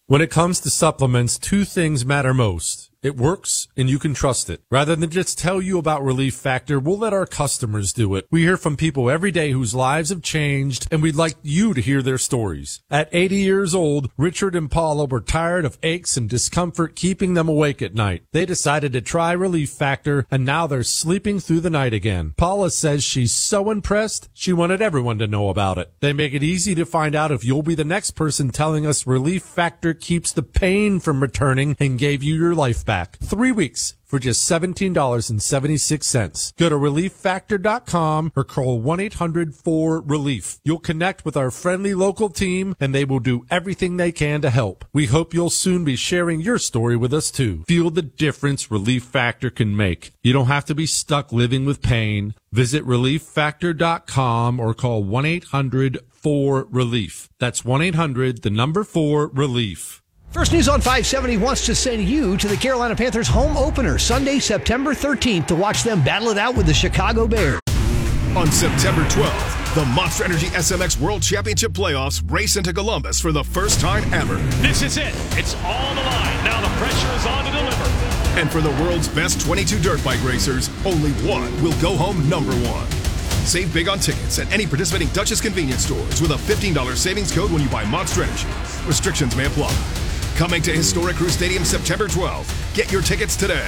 When it comes to supplements, two things matter most. It works, and you can trust it. Rather than just tell you about Relief Factor, we'll let our customers do it. We hear from people every day whose lives have changed, and we'd like you to hear their stories. At 80 years old, Richard and Paula were tired of aches and discomfort keeping them awake at night. They decided to try Relief Factor, and now they're sleeping through the night again. Paula says she's so impressed, she wanted everyone to know about it. They make it easy to find out if you'll be the next person telling us Relief Factor keeps the pain from returning and gave you your life back. 3 weeks for just $17.76. Go to ReliefFactor.com or call 1-800-4RELIEF. You'll connect with our friendly local team, and they will do everything they can to help. We hope you'll soon be sharing your story with us, too. Feel the difference Relief Factor can make. You don't have to be stuck living with pain. Visit ReliefFactor.com or call 1-800-4RELIEF. That's 1-800-4RELIEF. First News on 570 wants to send you to the Carolina Panthers home opener Sunday, September 13th to watch them battle it out with the Chicago Bears. On September 12th, the Monster Energy SMX World Championship Playoffs race into Columbus for the first time ever. This is it. It's on the line. Now the pressure is on to deliver. And for the world's best 22 dirt bike racers, only one will go home number one. Save big on tickets at any participating Dutchess convenience stores with a $15 savings code when you buy Monster Energy. Restrictions may apply. Coming to Historic Crew Stadium September 12th. Get your tickets today.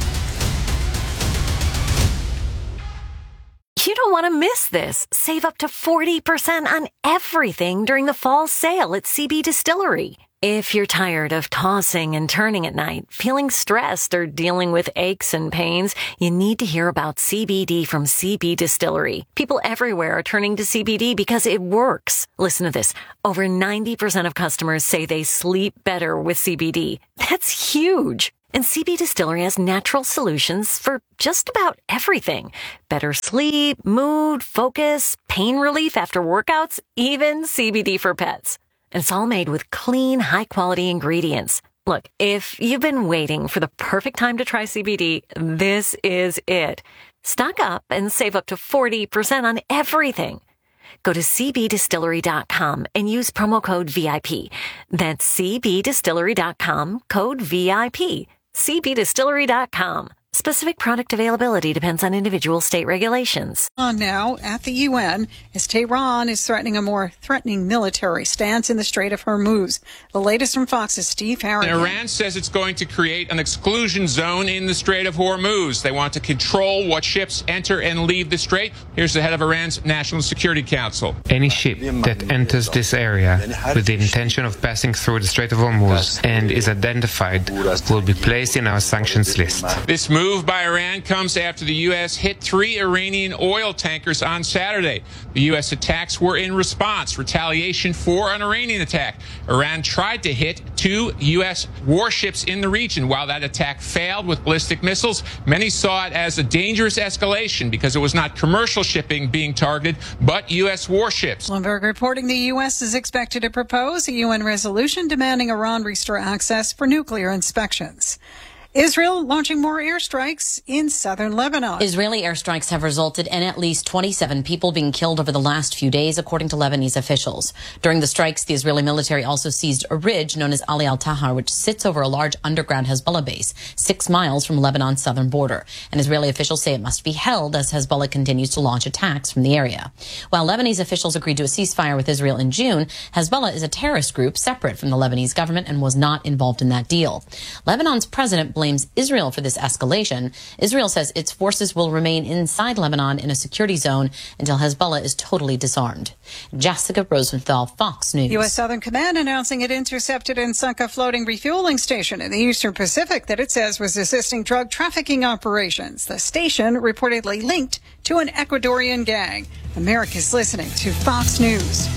You don't want to miss this. Save up to 40% on everything during the fall sale at CB Distillery. If you're tired of tossing and turning at night, feeling stressed, or dealing with aches and pains, you need to hear about CBD from CB Distillery. People everywhere are turning to CBD because it works. Listen to this. Over 90% of customers say they sleep better with CBD. That's huge. And CB Distillery has natural solutions for just about everything. Better sleep, mood, focus, pain relief after workouts, even CBD for pets. And it's all made with clean, high-quality ingredients. Look, if you've been waiting for the perfect time to try CBD, this is it. Stock up and save up to 40% on everything. Go to cbdistillery.com and use promo code VIP. That's cbdistillery.com, code VIP. cbdistillery.com. Specific product availability depends on individual state regulations. On now at the UN, as Tehran is threatening a more threatening military stance in the Strait of Hormuz. The latest from Fox's Steve Harrigan. Iran says it's going to create an exclusion zone in the Strait of Hormuz. They want to control what ships enter and leave the strait. Here's the head of Iran's National Security Council. Any ship that enters this area with the intention of passing through the Strait of Hormuz and is identified will be placed in our sanctions list. This move by Iran comes after the U.S. hit 3 Iranian oil tankers on Saturday. The U.S. attacks were in response, retaliation for an Iranian attack. Iran tried to hit 2 U.S. warships in the region. While that attack failed with ballistic missiles, many saw it as a dangerous escalation because it was not commercial shipping being targeted, but U.S. warships. Bloomberg reporting the U.S. is expected to propose a UN resolution demanding Iran restore access for nuclear inspections. Israel launching more airstrikes in southern Lebanon. Israeli airstrikes have resulted in at least 27 people being killed over the last few days, according to Lebanese officials. During the strikes, the Israeli military also seized a ridge known as Ali al-Tahar, which sits over a large underground Hezbollah base 6 miles from Lebanon's southern border. And Israeli officials say it must be held as Hezbollah continues to launch attacks from the area. While Lebanese officials agreed to a ceasefire with Israel in June, Hezbollah is a terrorist group separate from the Lebanese government and was not involved in that deal. Lebanon's president blames Israel for this escalation. Israel says its forces will remain inside Lebanon in a security zone until Hezbollah is totally disarmed. Jessica Rosenthal, Fox News. U.S. Southern Command announcing it intercepted and sunk a floating refueling station in the Eastern Pacific that it says was assisting drug trafficking operations. The station reportedly linked to an Ecuadorian gang. America's listening to Fox News.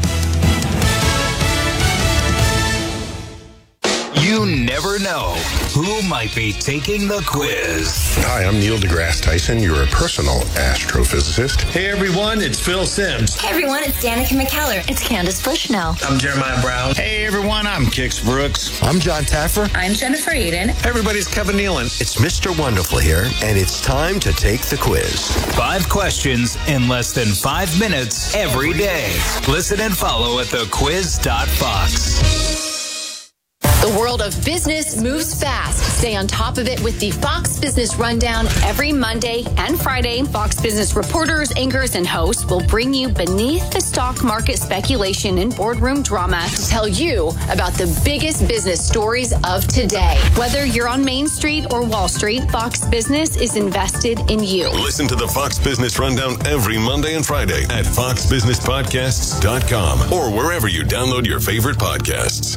You never know who might be taking the quiz. Hi, I'm Neil deGrasse Tyson, your personal astrophysicist. Hey everyone, it's Phil Simms. Hey everyone, it's Danica McKellar. It's Candace Bushnell. I'm Jeremiah Brown. Hey everyone, I'm Kix Brooks. I'm John Taffer. I'm Jennifer Eden. Hey everybody, it's Kevin Nealon. It's Mr. Wonderful here, and it's time to take the quiz. 5 questions in less than 5 minutes every day. Listen and follow at thequiz.fox. The world of business moves fast. Stay on top of it with the Fox Business Rundown every Monday and Friday. Fox Business reporters, anchors, and hosts will bring you beneath the stock market speculation and boardroom drama to tell you about the biggest business stories of today. Whether you're on Main Street or Wall Street, Fox Business is invested in you. Listen to the Fox Business Rundown every Monday and Friday at foxbusinesspodcasts.com or wherever you download your favorite podcasts.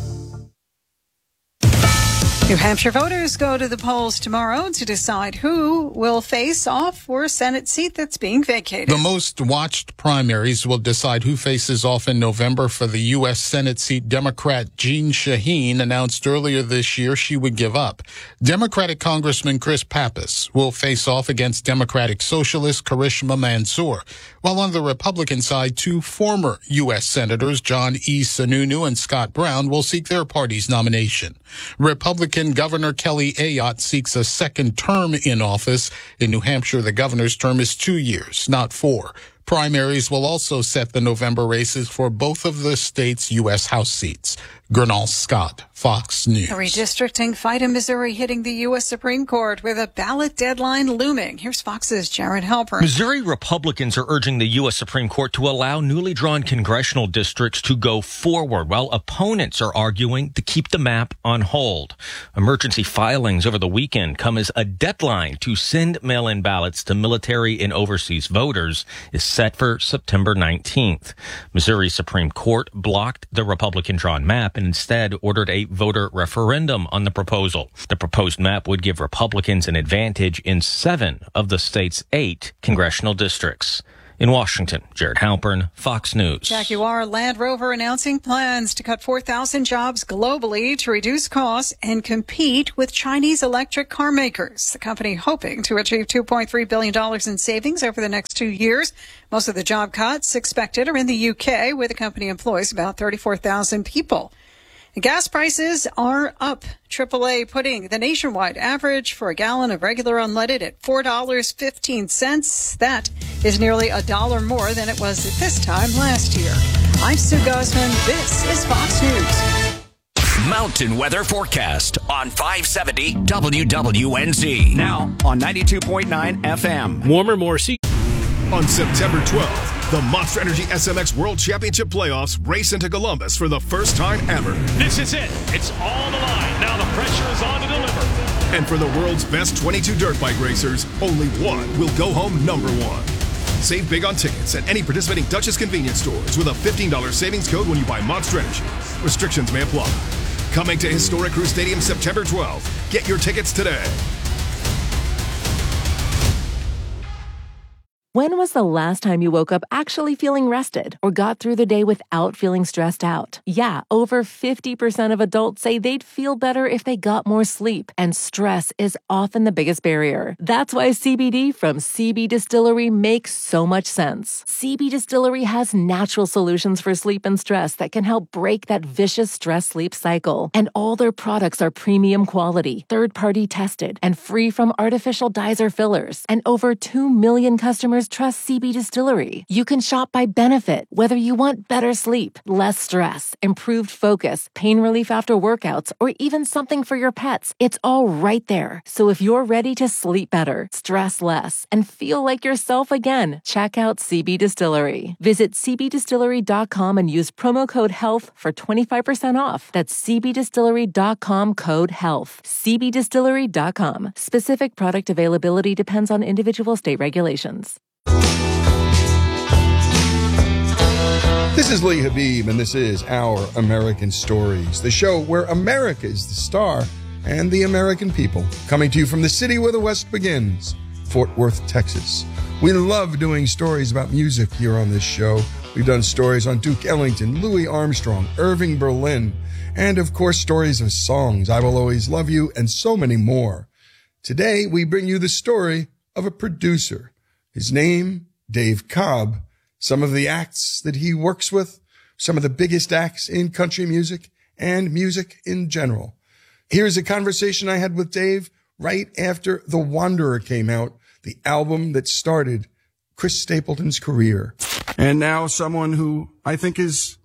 New Hampshire voters go to the polls tomorrow to decide who will face off for a Senate seat that's being vacated. The most watched primaries will decide who faces off in November for the U.S. Senate seat Democrat Jeanne Shaheen announced earlier this year she would give up. Democratic Congressman Chris Pappas will face off against Democratic Socialist Karishma Mansour, while on the Republican side, two former U.S. Senators, John E. Sununu and Scott Brown, will seek their party's nomination. Republican Governor Kelly Ayotte seeks a second term in office. In New Hampshire, the governor's term is 2 years, not 4. Primaries will also set the November races for both of the state's U.S. House seats. Gernal Scott, Fox News. A redistricting fight in Missouri hitting the U.S. Supreme Court with a ballot deadline looming. Here's Fox's Jared Halpern. Missouri Republicans are urging the U.S. Supreme Court to allow newly drawn congressional districts to go forward, while opponents are arguing to keep the map on hold. Emergency filings over the weekend come as a deadline to send mail-in ballots to military and overseas voters is set for September 19th. Missouri Supreme Court blocked the Republican-drawn map and instead ordered a voter referendum on the proposal. The proposed map would give Republicans an advantage in 7 of the state's 8 congressional districts. In Washington, Jared Halpern, Fox News. Jaguar Land Rover announcing plans to cut 4,000 jobs globally to reduce costs and compete with Chinese electric car makers. The company hoping to achieve $2.3 billion in savings over the next 2 years. Most of the job cuts expected are in the UK, where the company employs about 34,000 people. Gas prices are up. AAA putting the nationwide average for a gallon of regular unleaded at $4.15. That is nearly $1 more than it was at this time last year. I'm Sue Gosman. This is Fox News. Mountain weather forecast on 570 WWNZ. Now on 92.9 FM. Warmer, more sea. On September 12th, the Monster Energy SMX World Championship Playoffs race into Columbus for the first time ever. This is it. It's all the line. Now the pressure is on to deliver. And for the world's best 22 dirt bike racers, only one will go home number one. Save big on tickets at any participating Dutchess convenience stores with a $15 savings code when you buy Monster Energy. Restrictions may apply. Coming to Historic Crew Stadium September 12th. Get your tickets today. When was the last time you woke up actually feeling rested or got through the day without feeling stressed out? Yeah, over 50% of adults say they'd feel better if they got more sleep, and stress is often the biggest barrier. That's why CBD from CB Distillery makes so much sense. CB Distillery has natural solutions for sleep and stress that can help break that vicious stress-sleep cycle. And all their products are premium quality, third-party tested, and free from artificial dyes or fillers. And over 2 million customers trust CB Distillery. You can shop by benefit, whether you want better sleep, less stress, improved focus, pain relief after workouts, or even something for your pets. It's all right there. So if you're ready to sleep better, stress less, and feel like yourself again, check out CB Distillery. Visit cbdistillery.com and use promo code HEALTH for 25% off. That's cbdistillery.com code HEALTH. cbdistillery.com. Specific product availability depends on individual state regulations. This is Lee Habib, and this is Our American Stories, the show where America is the star and the American people. Coming to you from the city where the West begins, Fort Worth, Texas. We love doing stories about music here on this show. We've done stories on Duke Ellington, Louis Armstrong, Irving Berlin, and of course stories of songs, I Will Always Love You, and so many more. Today, we bring you the story of a producer. His name, Dave Cobb. Some of the acts that he works with, some of the biggest acts in country music and music in general. Here's a conversation I had with Dave right after The Wanderer came out, the album that started Chris Stapleton's career. And now someone who I think has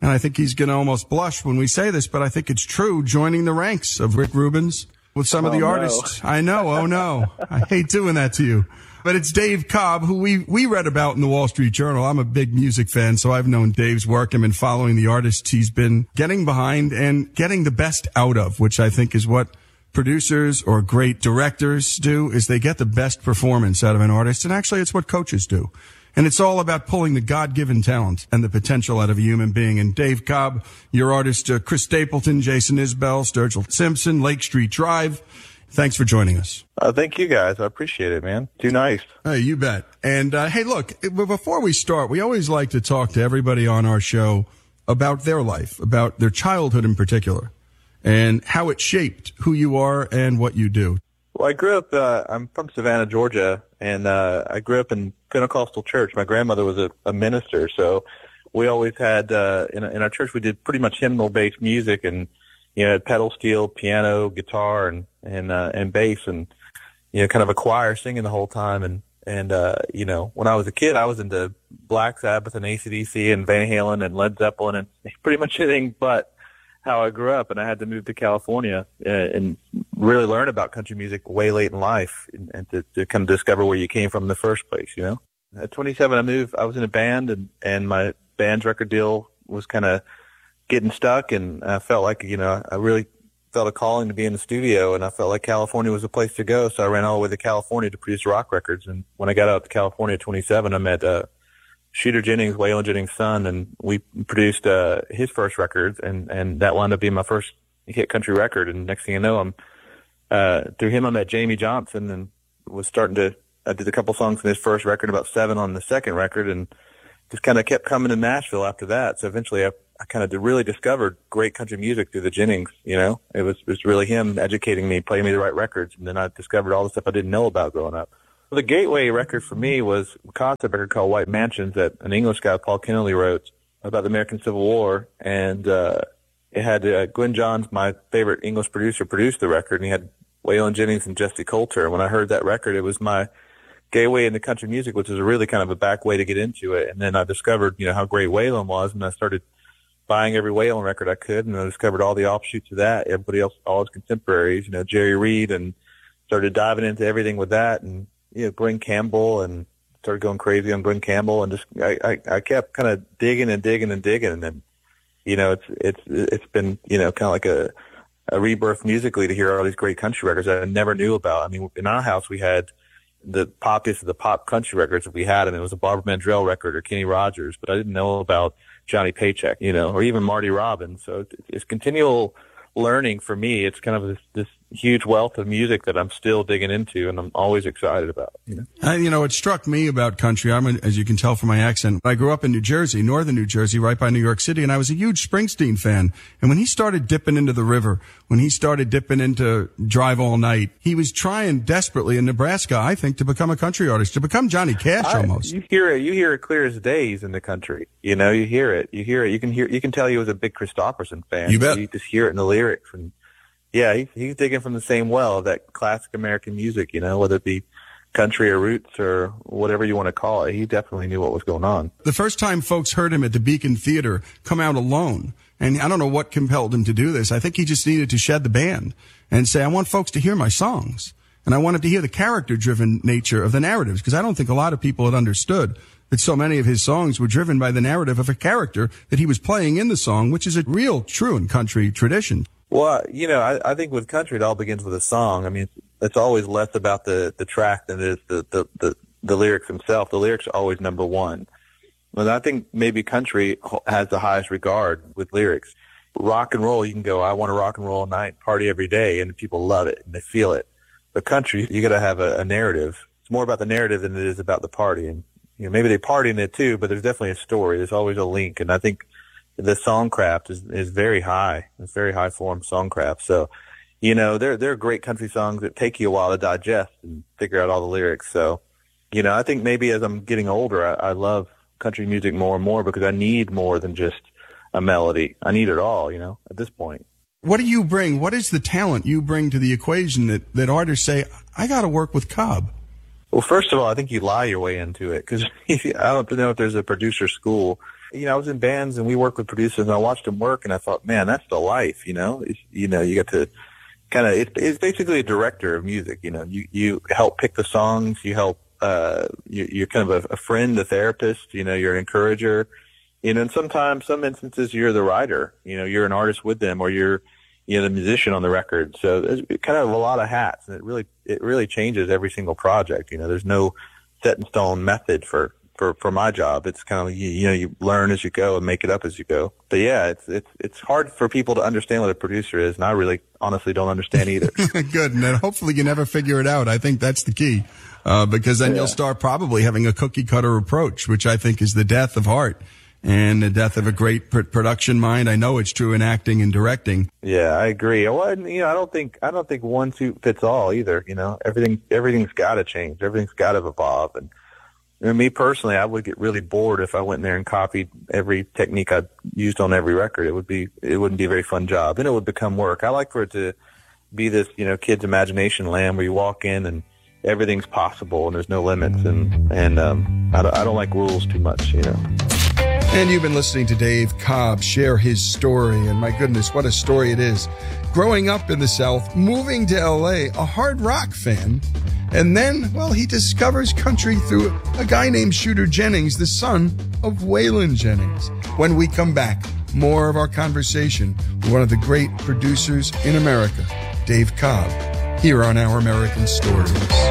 and I think he's going to almost blush when we say this, but I think it's true, joining the ranks of Rick Rubin's with some of the artists. I know, oh no. I hate doing that to you. But it's Dave Cobb, who we read about in the Wall Street Journal. I'm a big music fan, so I've known Dave's work and been following the artists he's been getting behind and getting the best out of, which I think is what producers or great directors do, is they get the best performance out of an artist. And actually, it's what coaches do. And it's all about pulling the God-given talent and the potential out of a human being. And Dave Cobb, your artist, Chris Stapleton, Jason Isbell, Sturgill Simpson, Lake Street Drive. Thanks for joining us. Thank you, guys. I appreciate it, man. Too nice. Hey, you bet. And, hey, look, before we start, we always like to talk to everybody on our show about their life, about their childhood in particular, and how it shaped who you are and what you do. Well, I grew up, I'm from Savannah, Georgia, and I grew up in Pentecostal church. My grandmother was a minister, so we always had, in our church, we did pretty much hymnal-based music, and, you know, had pedal steel, piano, guitar, and bass, and, you know, kind of a choir singing the whole time. And you know, when I was a kid, I was into Black Sabbath and AC/DC and Van Halen and Led Zeppelin and pretty much anything but how I grew up. And I had to move to California and really learn about country music way late in life, and to kind of discover where you came from in the first place, you know. At 27, I was in a band, and my band's record deal was kind of getting stuck, and I felt like, you know, I really felt a calling to be in the studio, and I felt like California was the place to go. So I ran all the way to California to produce rock records. And when I got out to California at 27, I met Shooter Jennings, Waylon Jennings' son, and we produced his first record, and that wound up being my first hit country record. And next thing you know, through him I met Jamie Johnson, and I did a couple songs in his first record, about 7 on the second record, and just kind of kept coming to Nashville after that. So eventually I kind of really discovered great country music through the Jennings, you know. It was really him educating me, playing me the right records, and then I discovered all the stuff I didn't know about growing up. Well, the gateway record for me was a concept record called White Mansions that an English guy, Paul Kennelly, wrote about the American Civil War, and it had Gwen Johns, my favorite English producer, produced the record, and he had Waylon Jennings and Jesse Coulter. And when I heard that record, it was my gateway into country music, which is a really kind of a back way to get into it. And then I discovered, you know, how great Waylon was, and I started buying every Waylon record I could, and I discovered all the offshoots of that. Everybody else, all his contemporaries, you know, Jerry Reed, and started diving into everything with that, and, you know, Glenn Campbell, and started going crazy on Glenn Campbell, and just I kept kind of digging, and then, you know, it's been, you know, kind of like a rebirth musically to hear all these great country records that I never knew about. I mean, in our house we had the poppiest of the pop country records that we had, and it was a Barbara Mandrell record or Kenny Rogers, but I didn't know about Johnny Paycheck, you know, or even Marty Robbins. So it's continual learning for me. It's kind of this huge wealth of music that I'm still digging into, and I'm always excited about. You know, it struck me about country. As you can tell from my accent, I grew up in New Jersey, northern New Jersey, right by New York City, and I was a huge Springsteen fan. And when he started dipping into the river, when he started dipping into Drive All Night, he was trying desperately in Nebraska, I think, to become a country artist, to become Johnny Cash almost. You hear it clear as day. He's in the country. You know, you hear it. You can tell he was a big Christopherson fan. You bet. You just hear it in the lyrics, and yeah, he's digging from the same well, that classic American music, you know, whether it be country or roots or whatever you want to call it. He definitely knew what was going on. The first time folks heard him at the Beacon Theater come out alone, and I don't know what compelled him to do this. I think he just needed to shed the band and say, I want folks to hear my songs. And I wanted to hear the character-driven nature of the narratives, because I don't think a lot of people had understood that so many of his songs were driven by the narrative of a character that he was playing in the song, which is a real true and country tradition. Well, you know, I think with country, it all begins with a song. I mean, it's always less about the track than it is the lyrics themselves. The lyrics are always number one. But I think maybe country has the highest regard with lyrics. Rock and roll, you can go, I want to rock and roll all night, party every day, and people love it and they feel it. But country, you got to have a narrative. It's more about the narrative than it is about the party. And, you know, maybe they party in it too, but there's definitely a story. There's always a link. And I think the songcraft is very high. It's very high form songcraft. So, you know, there are great country songs that take you a while to digest and figure out all the lyrics. So, you know, I think maybe as I'm getting older, I love country music more and more because I need more than just a melody. I need it all, you know, at this point. What do you bring? What is the talent you bring to the equation that artists say, I got to work with Cobb? Well, first of all, I think you lie your way into it because I don't know if there's a producer school. I was in bands and we worked with producers, and I watched them work, and I thought, man, that's the life. You get to kind of, it's basically a director of music. You help pick the songs, you help, you're kind of a friend, a therapist, you're an encourager, and sometimes, some instances, you're the writer, you're an artist with them, or you're, the musician on the record. So there's kind of a lot of hats, and it really changes every single project. There's no set in stone method for my job. It's kind of, you learn as you go and make it up as you go. But yeah, it's hard for people to understand what a producer is, and I really honestly don't understand either. Good. And hopefully you never figure it out. I think that's the key. Because then you'll start probably having a cookie cutter approach, which I think is the death of art and the death of a great production mind. I know it's true in acting and directing. Yeah, I agree. Well, I don't think one suit fits all either. Everything's got to change. Everything's got to evolve. And me personally, I would get really bored if I went in there and copied every technique I used on every record. It wouldn't be a very fun job. Then it would become work. I like for it to be this, kid's imagination land where you walk in and everything's possible and there's no limits. And I don't like rules too much, And you've been listening to Dave Cobb share his story, and my goodness, what a story it is. Growing up in the South, moving to L.A., a hard rock fan, and then, he discovers country through a guy named Shooter Jennings, the son of Waylon Jennings. When we come back, more of our conversation with one of the great producers in America, Dave Cobb, here on Our American Stories.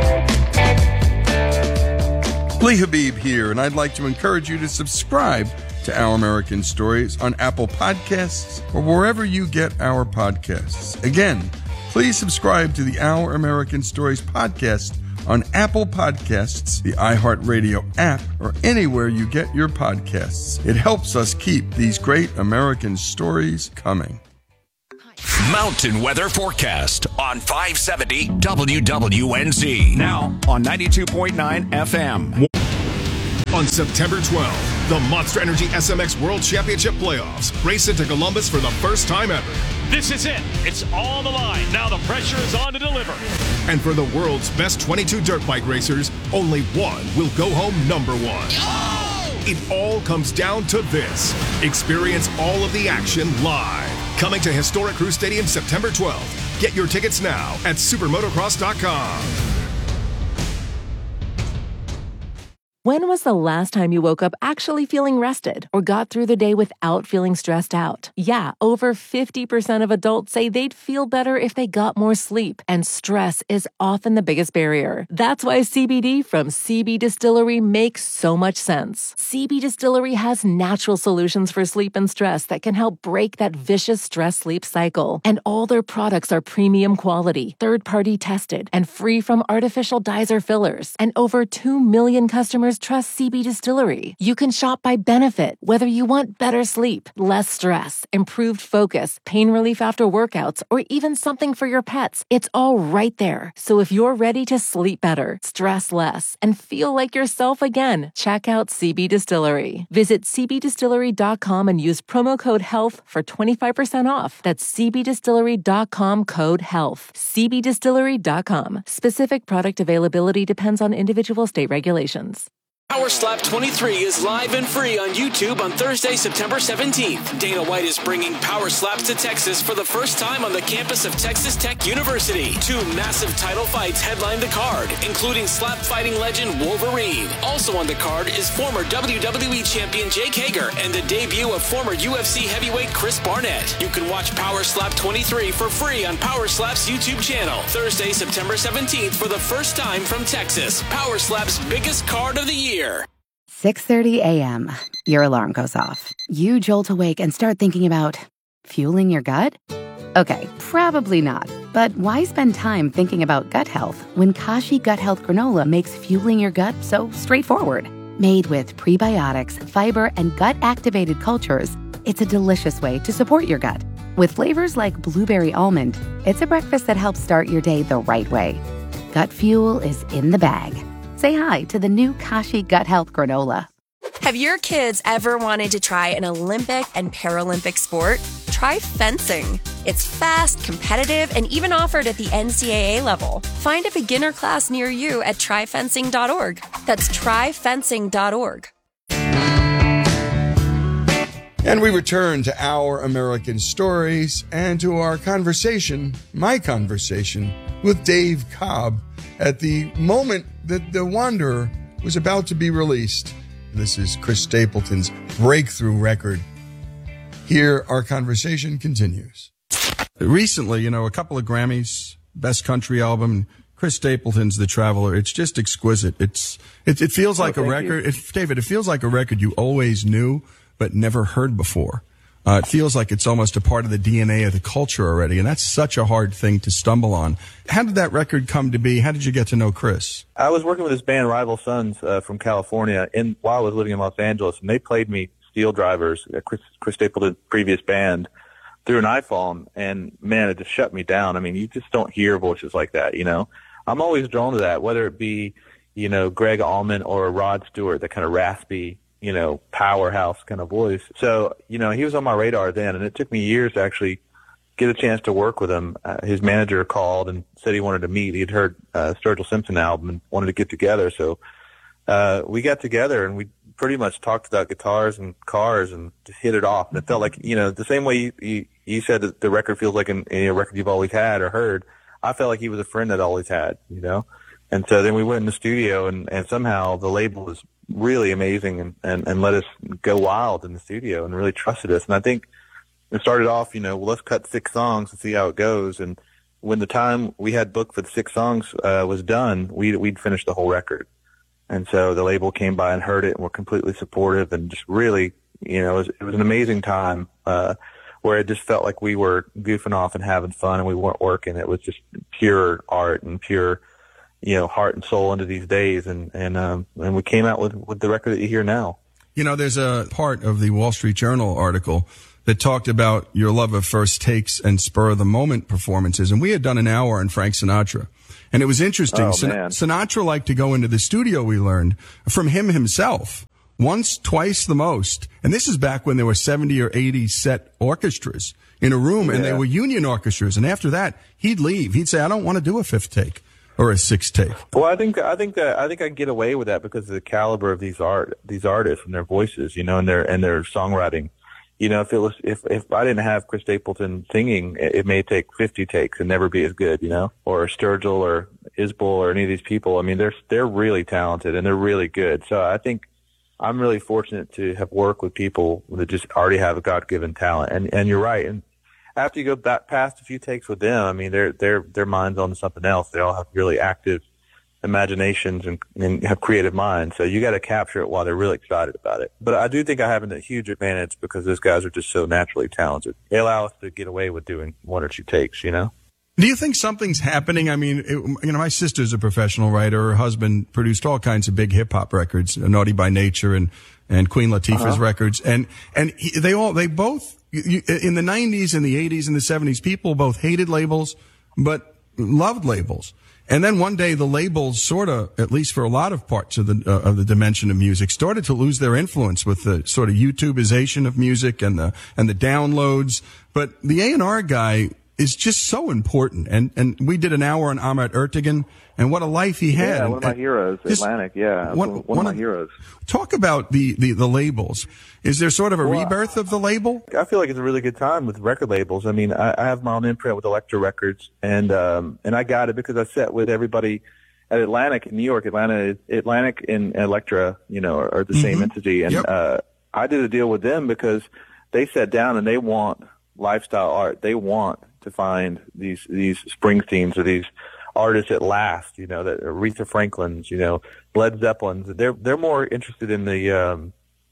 Lee Habib here, and I'd like to encourage you to subscribe to Our American Stories on Apple Podcasts or wherever you get our podcasts. Again, please subscribe to the Our American Stories podcast on Apple Podcasts, the iHeartRadio app, or anywhere you get your podcasts. It helps us keep these great American stories coming. Mountain weather forecast on 570 WWNZ. Now on 92.9 FM. On September 12th, the Monster Energy SMX World Championship Playoffs race into Columbus for the first time ever. This is it. It's on the line. Now the pressure is on to deliver. And for the world's best 22 dirt bike racers, only one will go home number one. Oh! It all comes down to this. Experience all of the action live. Coming to Historic Crew Stadium September 12th. Get your tickets now at supermotocross.com. When was the last time you woke up actually feeling rested or got through the day without feeling stressed out? Yeah, over 50% of adults say they'd feel better if they got more sleep, and stress is often the biggest barrier. That's why CBD from CB Distillery makes so much sense. CB Distillery has natural solutions for sleep and stress that can help break that vicious stress-sleep cycle. And all their products are premium quality, third-party tested, and free from artificial dyes or fillers. And over 2 million customers trust CB Distillery. You can shop by benefit, whether you want better sleep, less stress, improved focus, pain relief after workouts, or even something for your pets. It's all right there. So if you're ready to sleep better, stress less, and feel like yourself again, check out CB Distillery. Visit cbdistillery.com and use promo code HEALTH for 25% off. That's cbdistillery.com code HEALTH. cbdistillery.com. Specific product availability depends on individual state regulations. Power Slap 23 is live and free on YouTube on Thursday, September 17th. Dana White is bringing Power Slaps to Texas for the first time on the campus of Texas Tech University. 2 massive title fights headline the card, including slap fighting legend Wolverine. Also on the card is former WWE champion Jake Hager and the debut of former UFC heavyweight Chris Barnett. You can watch Power Slap 23 for free on Power Slap's YouTube channel. Thursday, September 17th for the first time from Texas. Power Slap's biggest card of the year. 6:30 a.m. Your alarm goes off. You jolt awake and start thinking about fueling your gut? Okay, probably not. But why spend time thinking about gut health when Kashi Gut Health Granola makes fueling your gut so straightforward? Made with prebiotics, fiber, and gut-activated cultures, it's a delicious way to support your gut. With flavors like blueberry almond, it's a breakfast that helps start your day the right way. Gut fuel is in the bag. Say hi to the new Kashi Gut Health Granola. Have your kids ever wanted to try an Olympic and Paralympic sport? Try fencing. It's fast, competitive, and even offered at the NCAA level. Find a beginner class near you at tryfencing.org. That's tryfencing.org. And we return to Our American Stories and to our conversation, my conversation, with Dave Cobb at the moment that The Wanderer was about to be released. This is Chris Stapleton's breakthrough record. Here, our conversation continues. Recently, a couple of Grammys, Best Country Album, Chris Stapleton's The Traveler. It's just exquisite. It feels like a record. David, it feels like a record you always knew but never heard before. It feels like it's almost a part of the DNA of the culture already, and that's such a hard thing to stumble on. How did that record come to be? How did you get to know Chris? I was working with this band, Rival Sons, from California, while I was living in Los Angeles, and they played me Steel Drivers, Chris Stapleton's previous band, through an iPhone, and man, it just shut me down. I mean, you just don't hear voices like that, I'm always drawn to that, whether it be, Greg Allman or Rod Stewart, that kind of raspy, powerhouse kind of voice. So, he was on my radar then, and it took me years to actually get a chance to work with him. His manager called and said he wanted to meet. He'd heard Sturgill Simpson album and wanted to get together. So we got together, and we pretty much talked about guitars and cars and just hit it off. And it felt like, the same way you said that the record feels like a record you've always had or heard, I felt like he was a friend I'd always had, And so then we went in the studio, and somehow the label was really amazing and let us go wild in the studio and really trusted us. And I think it started off, let's cut 6 songs and see how it goes. And when the time we had booked for the 6 songs was done, we'd finished the whole record. And so the label came by and heard it and were completely supportive and just really, it was an amazing time where it just felt like we were goofing off and having fun and we weren't working. It was just pure art and pure heart and soul into these days, and we came out with the record that you hear now. There's a part of the Wall Street Journal article that talked about your love of first takes and spur of the moment performances, and we had done an hour on Frank Sinatra, and it was interesting. Sinatra liked to go into the studio, we learned from him himself, once, twice the most, and this is back when there were 70 or 80 set orchestras in a room, and they were union orchestras, and after that he'd leave. He'd say, I don't want to do a 5th take or a 6th take. Well, I think I can get away with that because of the caliber of these artists and their voices, and their songwriting. If I didn't have Chris Stapleton singing, it may take 50 takes and never be as good, or Sturgill or Isbell or any of these people. I mean, they're really talented and they're really good. So I think I'm really fortunate to have worked with people that just already have a God-given talent. And you're right. And after you go back past a few takes with them, I mean, their mind's on something else. They all have really active imaginations and have creative minds. So you got to capture it while they're really excited about it. But I do think I have a huge advantage because those guys are just so naturally talented. They allow us to get away with doing 1 or 2 takes, Do you think something's happening? I mean, my sister's a professional writer. Her husband produced all kinds of big hip hop records, Naughty by Nature and Queen Latifah's records. And they both, in the 90s and the 80s and the 70s, people both hated labels, but loved labels. And then one day the labels sort of, at least for a lot of parts of the dimension of music, started to lose their influence with the sort of YouTubeization of music and the downloads. But the A&R guy is just so important. And we did an hour on Ahmet Ertegun, and what a life he had. Yeah, one of my heroes, Atlantic, one of my heroes. Talk about the labels. Is there sort of a rebirth of the label? I feel like it's a really good time with record labels. I mean, I have my own imprint with Elektra Records, and I got it because I sat with everybody at Atlantic in New York. Atlantic and Elektra, are the same entity. And I did a deal with them because they sat down and they want lifestyle art. They want to find these Springsteens or these artists that last, that Aretha Franklin's, Led Zeppelin's. They're more interested in the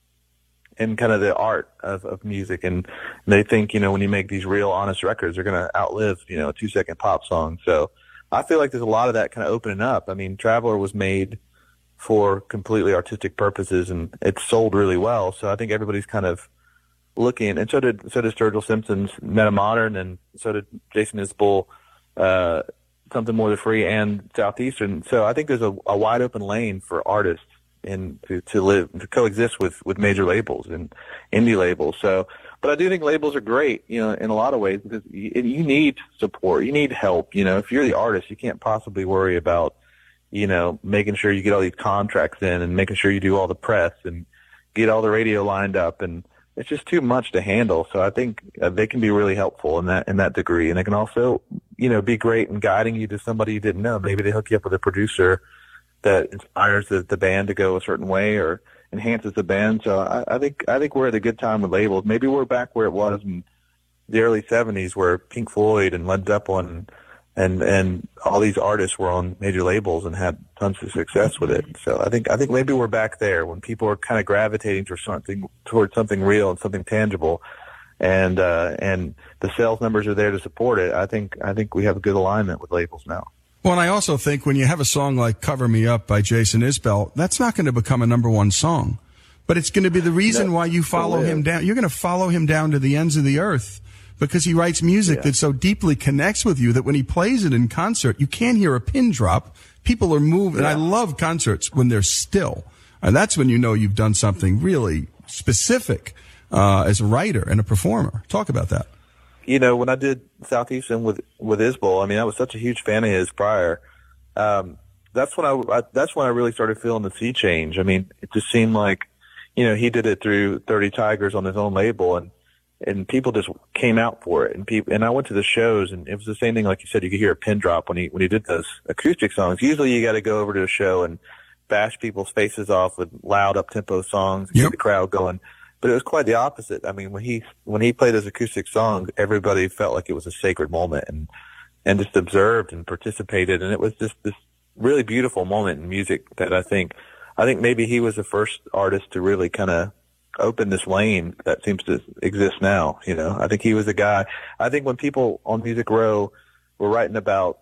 in kind of the art of music, and they think, when you make these real honest records, they're going to outlive, a 2-second pop song. So I feel like there's a lot of that kind of opening up. I mean, Traveler was made for completely artistic purposes, and it's sold really well. So I think everybody's kind of looking, and so did Sturgill Simpson's Metamodern, and so did Jason Isbell, Something More Than Free, and Southeastern. So I think there's a wide open lane for artists and to coexist with major labels and indie labels. So, but I do think labels are great, in a lot of ways, because you need support, you need help. If you're the artist, you can't possibly worry about, making sure you get all these contracts in and making sure you do all the press and get all the radio lined up and it's just too much to handle. So I think they can be really helpful in that degree, and they can also, be great in guiding you to somebody you didn't know. Maybe they hook you up with a producer that inspires the band to go a certain way or enhances the band. So I think we're at a good time with labels. Maybe we're back where it was in the early 70s, where Pink Floyd and Led Zeppelin and all these artists were on major labels and had tons of success with it. So I think maybe we're back there when people are kind of gravitating towards something real and something tangible, and the sales numbers are there to support it. I think we have a good alignment with labels now. Well, and I also think when you have a song like Cover Me Up by Jason Isbell, that's not going to become a number one song, but it's going to be the reason why you follow him down. You're going to follow him down to the ends of the earth, because he writes music that so deeply connects with you that when he plays it in concert, you can't hear a pin drop. People are moved, and I love concerts when they're still. And that's when you know you've done something really specific as a writer and a performer. Talk about that. When I did Southeastern with Isbell, I mean, I was such a huge fan of his prior. That's when I really started feeling the sea change. I mean, it just seemed like, he did it through 30 Tigers on his own label, and people just came out for it. And I went to the shows, and it was the same thing. Like you said, you could hear a pin drop when he did those acoustic songs. Usually you got to go over to a show and bash people's faces off with loud up-tempo songs and get the crowd going. But it was quite the opposite. I mean, when he played his acoustic songs, everybody felt like it was a sacred moment and just observed and participated. And it was just this really beautiful moment in music that I think maybe he was the first artist to really kind of open this lane that seems to exist now. I think he was a guy. I think when people on Music Row were writing about,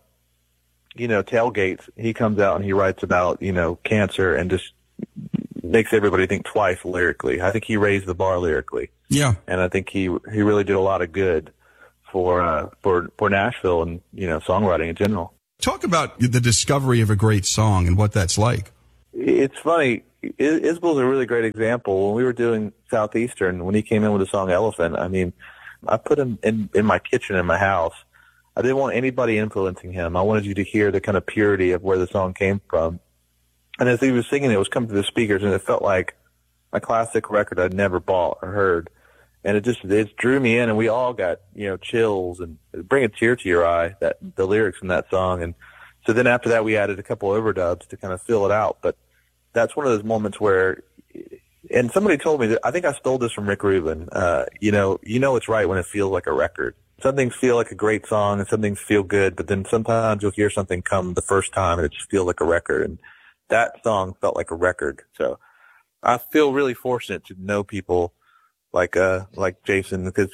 tailgates, he comes out and he writes about, cancer and just makes everybody think twice lyrically. I think he raised the bar lyrically. Yeah. And I think he really did a lot of good for Nashville and, songwriting in general. Talk about the discovery of a great song and what that's like. It's funny. Isbell's a really great example. When we were doing Southeastern, when he came in with the song Elephant, I mean, I put him in my kitchen in my house. I didn't want anybody influencing him. I wanted you to hear the kind of purity of where the song came from. And as he was singing, it was coming to the speakers, and it felt like a classic record I'd never bought or heard. And it drew me in, and we all got, chills and bring a tear to your eye, the lyrics in that song. And so then after that, we added a couple overdubs to kind of fill it out. But that's one of those moments where, and somebody told me that, I think I stole this from Rick Rubin, it's right when it feels like a record. Some things feel like a great song and some things feel good, but then sometimes you'll hear something come the first time and it just feels like a record. And that song felt like a record. So I feel really fortunate to know people like Jason, because,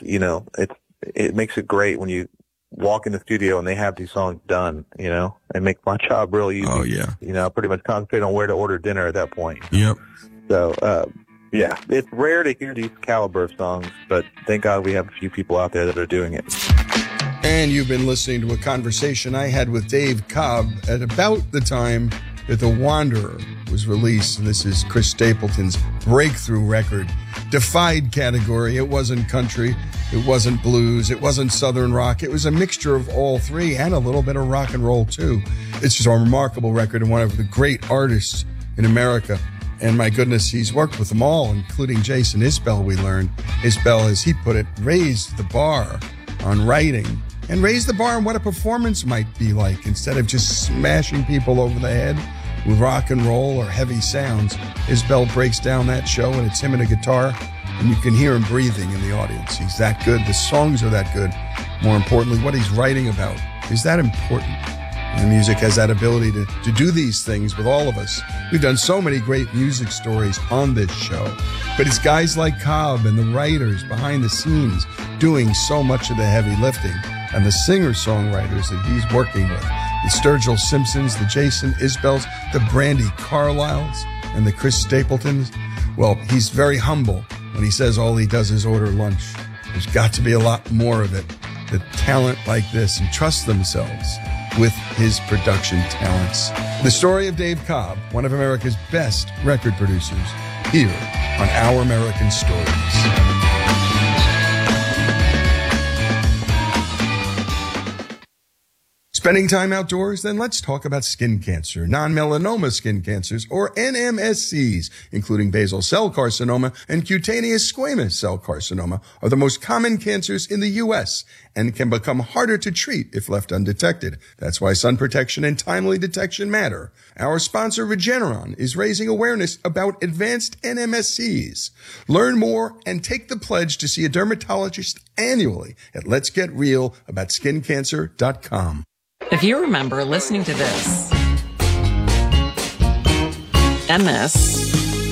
it makes it great when you walk in the studio and they have these songs done, and make my job really easy. Oh, yeah. I pretty much concentrate on where to order dinner at that point. Yep. So, it's rare to hear these caliber of songs, but thank God we have a few people out there that are doing it. And you've been listening to a conversation I had with Dave Cobb at about the time that The Wanderer was released. And this is Chris Stapleton's breakthrough record. Defied category. It wasn't country. It wasn't blues. It wasn't southern rock. It was a mixture of all three and a little bit of rock and roll too. It's just a remarkable record and one of the great artists in America. And my goodness, he's worked with them all, including Jason Isbell, we learned. Isbell, as he put it, raised the bar on writing and raised the bar on what a performance might be like. Instead of just smashing people over the head with rock and roll or heavy sounds, Isbell breaks down that show, and it's him and a guitar, and you can hear him breathing in the audience. He's that good. The songs are that good. More importantly, what he's writing about is that important. And music has that ability to do these things with all of us. We've done so many great music stories on this show, but it's guys like Cobb and the writers behind the scenes doing so much of the heavy lifting, and the singer-songwriters that he's working with, the Sturgill Simpsons, the Jason Isbells, the Brandi Carlisles, and the Chris Stapletons. Well, he's very humble when he says all he does is order lunch. There's got to be a lot more of it. The talent like this entrust themselves with his production talents. The story of Dave Cobb, one of America's best record producers, here on Our American Stories. Spending time outdoors? Then let's talk about skin cancer. Non-melanoma skin cancers, or NMSCs, including basal cell carcinoma and cutaneous squamous cell carcinoma, are the most common cancers in the U.S. and can become harder to treat if left undetected. That's why sun protection and timely detection matter. Our sponsor, Regeneron, is raising awareness about advanced NMSCs. Learn more and take the pledge to see a dermatologist annually at letsgetrealaboutSkinCancer.com. If you remember listening to this and this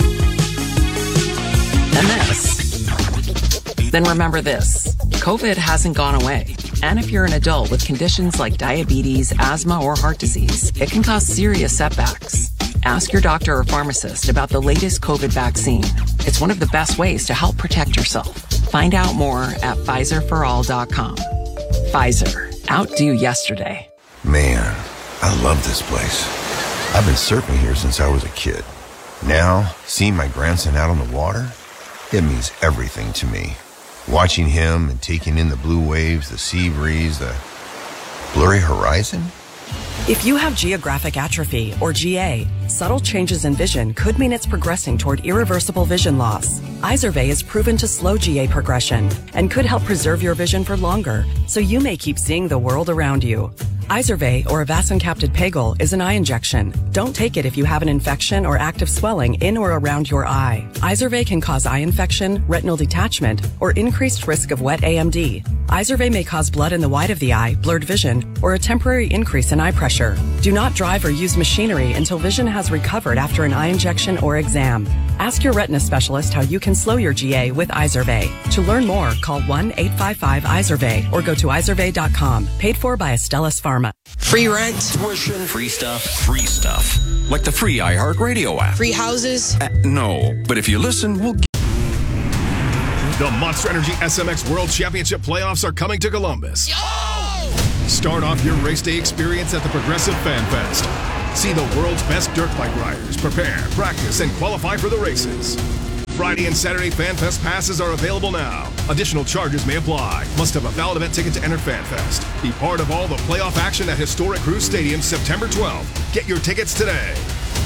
and this, then remember this. COVID hasn't gone away. And if you're an adult with conditions like diabetes, asthma, or heart disease, it can cause serious setbacks. Ask your doctor or pharmacist about the latest COVID vaccine. It's one of the best ways to help protect yourself. Find out more at PfizerForAll.com. Pfizer. Outdo yesterday. Man, I love this place. I've been surfing here since I was a kid. Now, seeing my grandson out on the water, it means everything to me. Watching him and taking in the blue waves, the sea breeze, the blurry horizon. If you have geographic atrophy, or GA, subtle changes in vision could mean it's progressing toward irreversible vision loss. Izervay is proven to slow GA progression and could help preserve your vision for longer, so you may keep seeing the world around you. Izervay, or avacincaptad pegol, is an eye injection. Don't take it if you have an infection or active swelling in or around your eye. Izervay can cause eye infection, retinal detachment, or increased risk of wet AMD. Izervay may cause blood in the white of the eye, blurred vision, or a temporary increase in eye pressure. Do not drive or use machinery until vision has recovered after an eye injection or exam. Ask your retina specialist how you can slow your GA with Izervay. To learn more, call 1-855-IZERVAY or go to izervay.com. Paid for by Astellas Pharma. Free rent, tuition, free stuff. Like the free iHeartRadio app. free houses. No, but if you listen, we'll... The Monster Energy SMX World Championship playoffs are coming to Columbus. Start off your race day experience at the Progressive Fan Fest. See the world's best dirt bike riders prepare, practice, and qualify for the races. Friday and Saturday Fan Fest passes are available now. Additional charges may apply. Must have a valid event ticket to enter Fan Fest. Be part of all the playoff action at historic Cruise Stadium September 12th. Get your tickets today.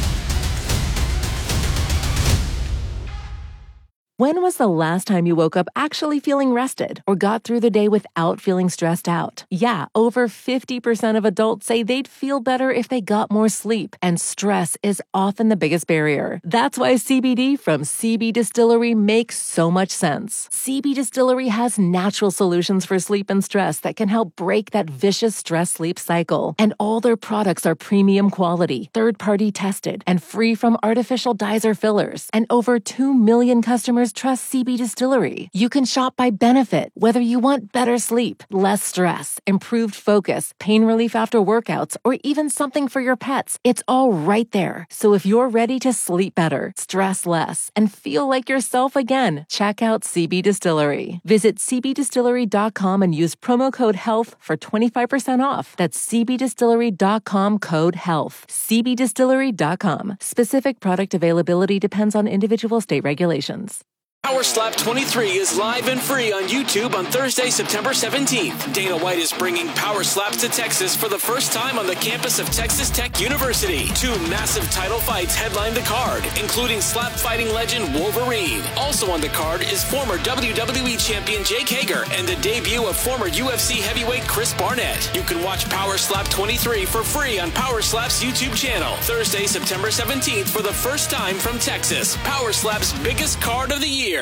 When was the last time you woke up actually feeling rested or got through the day without feeling stressed out? Yeah, over 50% of adults say they'd feel better if they got more sleep, and stress is often the biggest barrier. That's why CBD from CB Distillery makes so much sense. CB Distillery has natural solutions for sleep and stress that can help break that vicious stress-sleep cycle. And all their products are premium quality, third-party tested, and free from artificial dyes or fillers. And over 2 million customers trust CB Distillery. You can shop by benefit, whether you want better sleep, less stress, improved focus, pain relief after workouts, or even something for your pets. It's all right there. So if you're ready to sleep better, stress less, and feel like yourself again, check out CB Distillery. Visit cbdistillery.com and use promo code HEALTH for 25% off. That's cbdistillery.com code HEALTH. cbdistillery.com. Specific product availability depends on individual state regulations. Power Slap 23 is live and free on YouTube on Thursday, September 17th. Dana White is bringing Power Slaps to Texas for the first time on the campus of Texas Tech University. 2 massive title fights headline the card, including slap fighting legend Wolverine. Also on the card is former WWE champion Jake Hager and the debut of former UFC heavyweight Chris Barnett. You can watch Power Slap 23 for free on Power Slap's YouTube channel. Thursday, September 17th for the first time from Texas. Power Slap's biggest card of the year.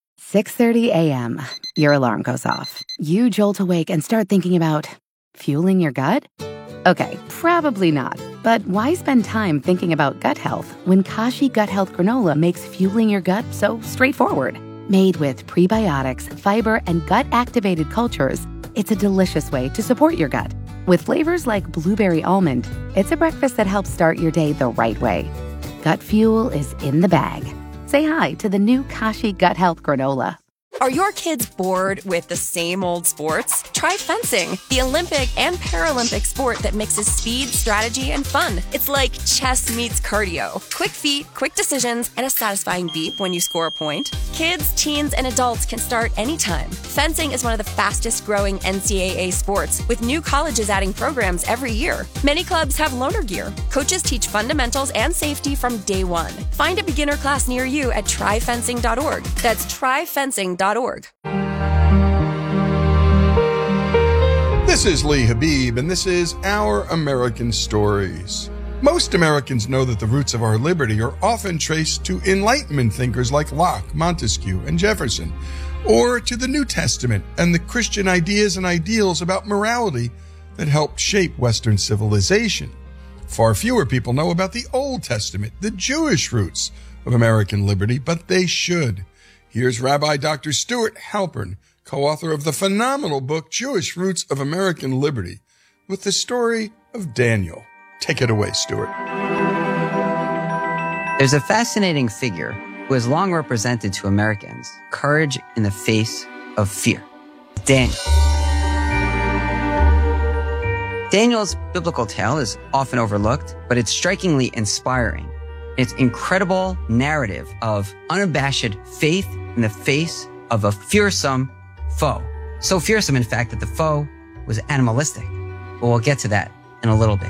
6:30 a.m. Your alarm goes off. You jolt awake and start thinking about fueling your gut? Okay, probably not. But why spend time thinking about gut health when Kashi Gut Health Granola makes fueling your gut so straightforward? Made with prebiotics, fiber, and gut-activated cultures, it's a delicious way to support your gut. With flavors like blueberry almond, it's a breakfast that helps start your day the right way. Gut fuel is in the bag. Say hi to the new Kashi Gut Health Granola. Are your kids bored with the same old sports? Try fencing, the Olympic and Paralympic sport that mixes speed, strategy, and fun. It's like chess meets cardio. Quick feet, quick decisions, and a satisfying beep when you score a point. Kids, teens, and adults can start anytime. Fencing is one of the fastest growing NCAA sports, with new colleges adding programs every year. Many clubs have loaner gear. Coaches teach fundamentals and safety from day one. Find a beginner class near you at tryfencing.org. That's tryfencing.org. This is Lee Habib, and this is Our American Stories. Most Americans know that the roots of our liberty are often traced to Enlightenment thinkers like Locke, Montesquieu, and Jefferson, or to the New Testament and the Christian ideas and ideals about morality that helped shape Western civilization. Far fewer people know about the Old Testament, the Jewish roots of American liberty, but they should. Here's Rabbi Dr. Stuart Halpern, co-author of the phenomenal book, Jewish Roots of American Liberty, with the story of Daniel. Take it away, Stuart. There's a fascinating figure who has long represented to Americans courage in the face of fear. Daniel. Daniel's biblical tale is often overlooked, but it's strikingly inspiring. It's incredible narrative of unabashed faith in the face of a fearsome foe. So fearsome, in fact, that the foe was animalistic. But we'll get to that in a little bit.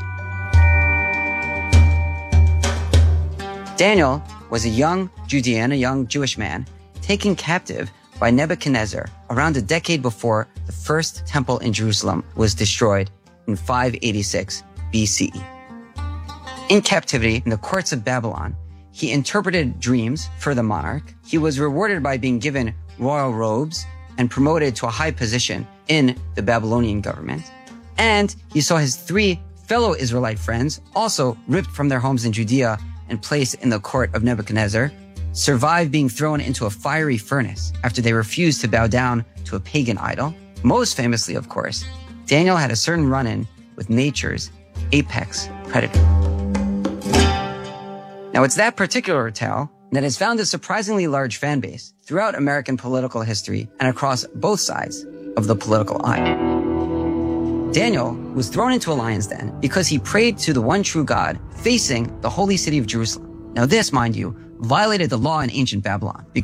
Daniel was a young Judean, a young Jewish man, taken captive by Nebuchadnezzar around a decade before the first temple in Jerusalem was destroyed in 586 BCE. In captivity in the courts of Babylon, he interpreted dreams for the monarch. He was rewarded by being given royal robes and promoted to a high position in the Babylonian government. And he saw his 3 fellow Israelite friends also ripped from their homes in Judea and placed in the court of Nebuchadnezzar, survive being thrown into a fiery furnace after they refused to bow down to a pagan idol. Most famously, of course, Daniel had a certain run-in with nature's apex predator. Now, it's that particular tale that has found a surprisingly large fan base throughout American political history and across both sides of the political aisle. Daniel was thrown into a lion's den because he prayed to the one true God facing the holy city of Jerusalem. Now, this, mind you, violated the law in ancient Babylon.